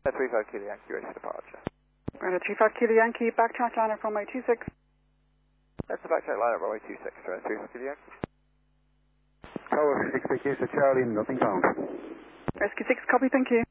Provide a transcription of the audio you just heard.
35 Kilo Yankee, ready for departure. Right, 35 Kilo Yankee, backtrack liner from 26. That's the backtrack line at runway 26, 35 Kilo Yankee. Tower 6 Charlie, nothing found. Rescue 6, copy, thank you.